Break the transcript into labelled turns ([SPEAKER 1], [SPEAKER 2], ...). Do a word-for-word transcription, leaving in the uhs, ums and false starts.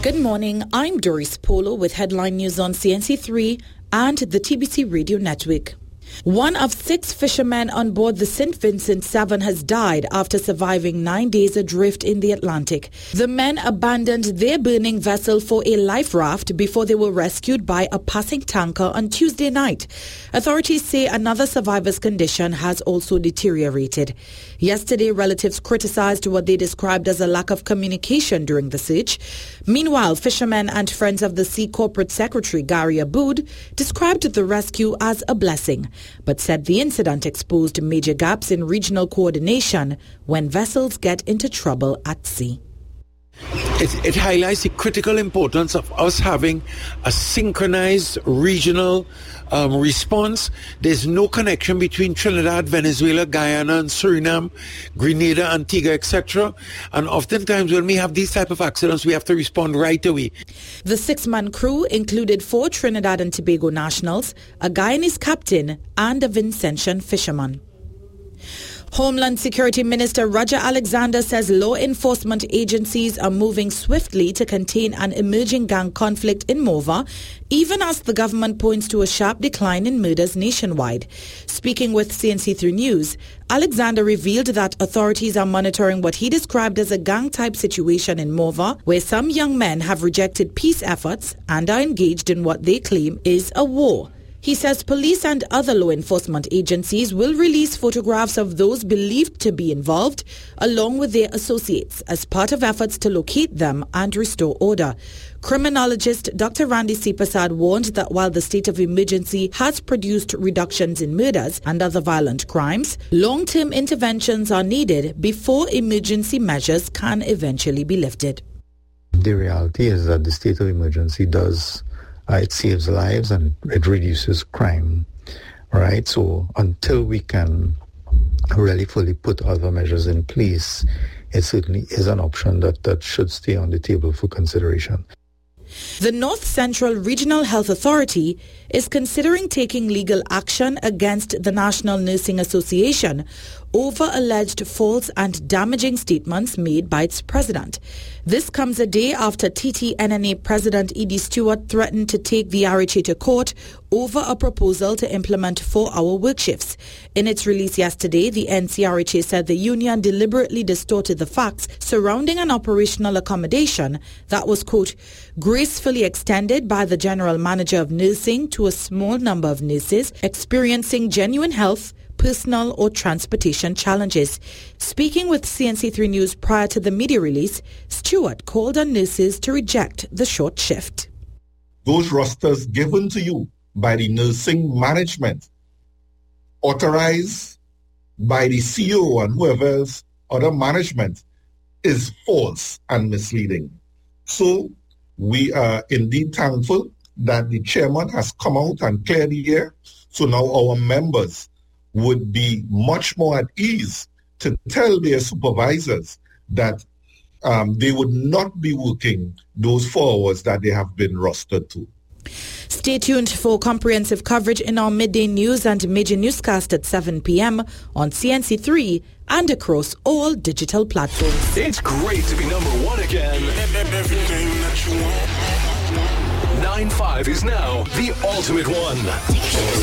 [SPEAKER 1] Good morning, I'm Doris Polo with headline news on C N C three and the T B C Radio Network. One of six fishermen on board the Saint Vincent seven has died after surviving nine days adrift in the Atlantic. The men abandoned their burning vessel for a life raft before they were rescued by a passing tanker on Tuesday night. Authorities say another survivor's condition has also deteriorated. Yesterday, relatives criticized what they described as a lack of communication during the search. Meanwhile, fishermen and Friends of the Sea Corporate Secretary Gary Aboud described the rescue as a blessing, but said the incident exposed major gaps in regional coordination when vessels get into trouble at sea.
[SPEAKER 2] It, it highlights the critical importance of us having a synchronized regional um, response. There's no connection between Trinidad, Venezuela, Guyana, and Suriname, Grenada, Antigua, et cetera. And oftentimes when we have these type of accidents, we have to respond right away.
[SPEAKER 1] The six-man crew included four Trinidad and Tobago nationals, a Guyanese captain, and a Vincentian fisherman. Homeland Security Minister Roger Alexander says law enforcement agencies are moving swiftly to contain an emerging gang conflict in Morvah, even as the government points to a sharp decline in murders nationwide. Speaking with C N C three News, Alexander revealed that authorities are monitoring what he described as a gang-type situation in Morvah, where some young men have rejected peace efforts and are engaged in what they claim is a war. He says police and other law enforcement agencies will release photographs of those believed to be involved, along with their associates, as part of efforts to locate them and restore order. Criminologist Doctor Randy C. Prasad warned that while the state of emergency has produced reductions in murders and other violent crimes, long-term interventions are needed before emergency measures can eventually be lifted.
[SPEAKER 3] The reality is that the state of emergency does Uh, it saves lives and it reduces crime, right? So until we can really fully put other measures in place, it certainly is an option that, that should stay on the table for consideration.
[SPEAKER 1] The North Central Regional Health Authority is considering taking legal action against the National Nursing Association over alleged false and damaging statements made by its president. This comes a day after T T N N A President Edie Stewart threatened to take the R H A to court over a proposal to implement four-hour work shifts. In its release yesterday, the N C R H A said the union deliberately distorted the facts surrounding an operational accommodation that was, quote, gracefully extended by the general manager of nursing to a small number of nurses experiencing genuine health, personal or transportation challenges. Speaking with C N C three News prior to the media release, Stewart called on nurses to reject the short shift.
[SPEAKER 4] Those rosters given to you by the nursing management, authorized by the C E O and whoever else, other management, is false and misleading. So we are indeed thankful that the chairman has come out and cleared the air. So now our members would be much more at ease to tell their supervisors that um, they would not be working those four hours that they have been rostered to.
[SPEAKER 1] Stay tuned for comprehensive coverage in our midday news and major newscast at seven p.m. on C N C three and across all digital platforms.
[SPEAKER 5] It's great to be number one again. Everything that you want. nine five is now the ultimate one.